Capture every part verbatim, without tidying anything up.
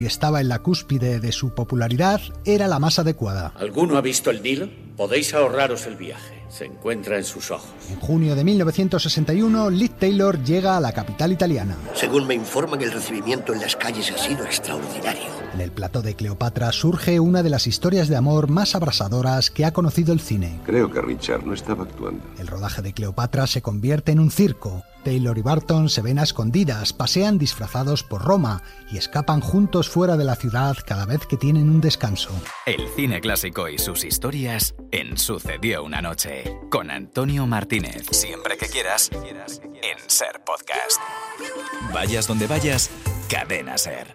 y estaba en la cúspide de su popularidad, era la más adecuada. ¿Alguno ha visto el Nilo? Podéis ahorraros el viaje. Se encuentra en sus ojos. En junio de mil novecientos sesenta y uno, Liz Taylor llega a la capital italiana. Según me informan, el recibimiento en las calles ha sido extraordinario. En el plató de Cleopatra surge una de las historias de amor más abrasadoras que ha conocido el cine. Creo que Richard no estaba actuando. El rodaje de Cleopatra se convierte en un circo. Taylor y Barton se ven a escondidas, pasean disfrazados por Roma y escapan juntos fuera de la ciudad cada vez que tienen un descanso. El cine clásico y sus historias en Sucedió una noche, con Antonio Martínez. Siempre que quieras, en SER Podcast. Vayas donde vayas, Cadena SER.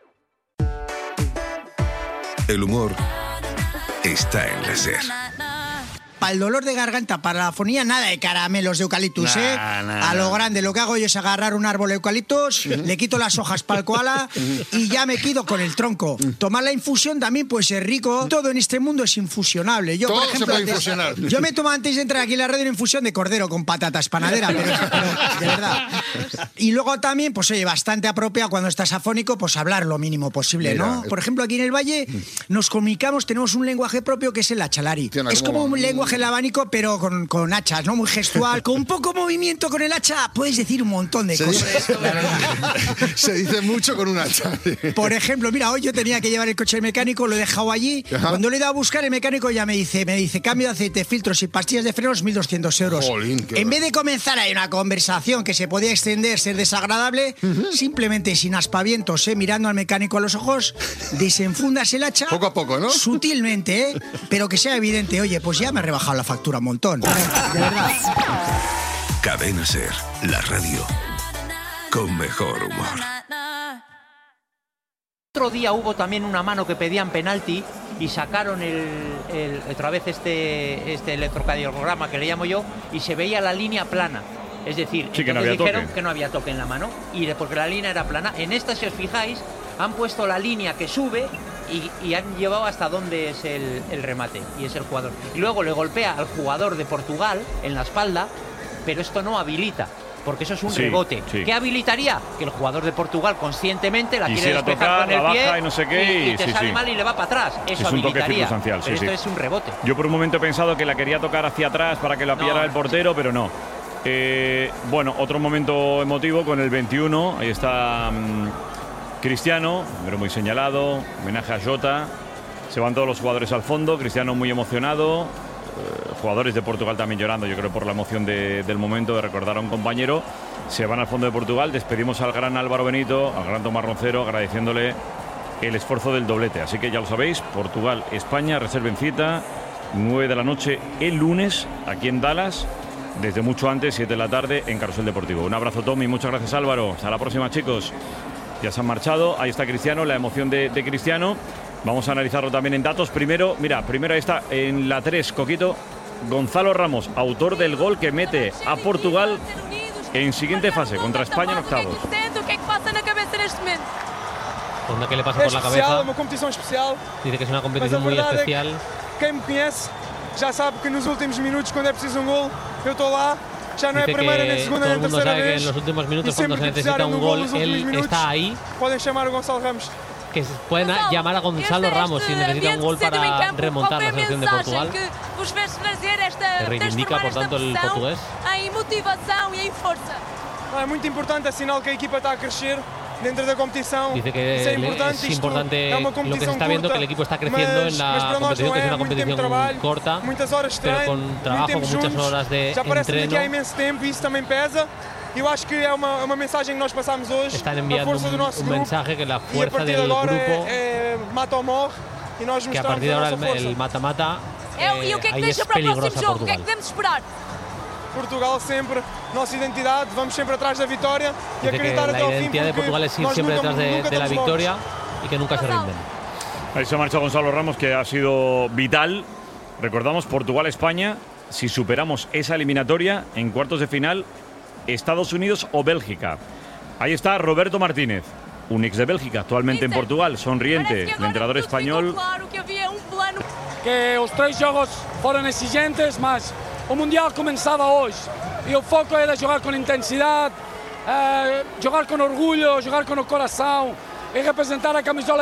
El humor está en la SER. Para el dolor de garganta, para la afonía, nada de caramelos de eucaliptus, nah, ¿eh? Nah, a lo grande, lo que hago yo es agarrar un árbol de eucaliptus, le quito las hojas para el koala y ya me quedo con el tronco. Tomar la infusión también puede ser rico. Todo en este mundo es infusionable. Yo, Todo por ejemplo, se puede antes, infusionar. Yo me tomo antes de entrar aquí en la radio una infusión de cordero con patatas panadera, pero, pero de verdad. Y luego también, pues oye, bastante apropiado cuando estás afónico, pues hablar lo mínimo posible, Mira, ¿no? Por ejemplo, aquí en el Valle nos comunicamos, tenemos un lenguaje propio que es el achalari. Tiene, es como un lenguaje el abanico, pero con, con hachas, ¿no? Muy gestual. Con poco movimiento con el hacha puedes decir un montón de se cosas. Dice, se dice mucho con un hacha. Por ejemplo, mira, hoy yo tenía que llevar el coche al mecánico, lo he dejado allí. Ajá. Cuando le he ido a buscar, el mecánico ya me dice, me dice, cambio de aceite, filtros y pastillas de frenos, mil doscientos euros. Jolín, en vez de comenzar ahí una conversación que se podía extender, ser desagradable, uh-huh. simplemente sin aspavientos, ¿eh? Mirando al mecánico a los ojos, desenfundas el hacha. Poco a poco, ¿no? Sutilmente, ¿eh? Pero que sea evidente, oye, pues ya me he rebajado la factura un montón. De verdad. Cadena SER, la radio con mejor humor. Otro día hubo también una mano que pedían penalti y sacaron el, el, otra vez este, este electrocardiograma que le llamo yo y se veía la línea plana. Es decir, sí, que no había dijeron toque. que no había toque en la mano y de, porque la línea era plana. En esta, si os fijáis, han puesto la línea que sube y, y han llevado hasta donde es el, el remate y es el jugador. Y luego le golpea al jugador de Portugal en la espalda, pero esto no habilita. Porque eso es un sí, rebote. Sí. ¿Qué habilitaría? Que el jugador de Portugal conscientemente la Quisiera quiere despejar tocar, con el pie y, no sé qué, y, y te sí, sale sí. mal y le va para atrás. Eso es un toque habilitaría. circunstancial. Pero sí, esto sí. es un rebote. Yo por un momento he pensado que la quería tocar hacia atrás para que la pillara no. el portero, pero no. Eh, bueno, otro momento emotivo con el veintiuno. Ahí está um, Cristiano, pero muy señalado. Homenaje a Jota. Se van todos los jugadores al fondo. Cristiano muy emocionado. Eh, jugadores de Portugal también llorando, yo creo, por la emoción de, del momento de recordar a un compañero. Se van al fondo de Portugal. Despedimos al gran Álvaro Benito, al gran Tomás Roncero, agradeciéndole el esfuerzo del doblete. Así que ya lo sabéis, Portugal, España, reserven cita, nueve de la noche el lunes, aquí en Dallas. Desde mucho antes, siete de la tarde, en Carrusel Deportivo. Un abrazo, Tommy. Muchas gracias, Álvaro. Hasta la próxima, chicos. Ya se han marchado. Ahí está Cristiano, la emoción de, de Cristiano. Vamos a analizarlo también en datos. Primero, mira, primero ahí está en la tres, Coquito, Gonzalo Ramos, autor del gol que mete a Portugal en siguiente fase, contra España en octavos. Onda que le pasa por la cabeza. Uma competição especial. Dice que es una competición muy especial. É que quem me conhece já sabe que nos últimos minutos, quando é preciso um gol, eu estou lá. Já não é a primeira, nem a segunda, nem a terceira vez. Que en los últimos minutos, cuando se necesita un gol, él está ahí. Podem chamar o Gonçalo Ramos. Que pueden llamar a Gonzalo Ramos si necesita un gol para remontar la selección de Portugal. Que reivindica, por tanto, el portugués. É muito importante, é sinal que a equipa está a crescer dentro da competição. Dice que es importante, es importante é lo que se está viendo, que el equipo está creciendo en la competición, que es una competición corta, pero con trabajo, con muchas horas de entreno. Há imenso tempo e isso também pesa. Eu acho que é uma, uma mensagem que nós passamos hoje. Están enviando a força do nosso un, un grupo, mensaje que la fuerza e a partir del de agora grupo, é, é mata ou morre, e nós que a partir de ahora el, el mata-mata, eh, ahí es peligrosa Portugal. Portugal sempre, nossa identidade, vamos sempre atrás da vitória e acreditar até ao fim. La identidad de Portugal es ir siempre detrás de, de la victoria y que nunca se rinden. Ahí se marcha Gonzalo Ramos, que ha sido vital. Recordamos, Portugal-España, si superamos esa eliminatoria en cuartos de final, Estados Unidos o Bélgica. Ahí está Roberto Martínez, un ex de Bélgica, actualmente en Portugal, sonriente, el entrenador español. Que os três jogos foram exigentes, mas o Mundial começava hoje e o foco era jogar com intensidade, eh, jogar com orgulho, jogar com o coração y representar a camisola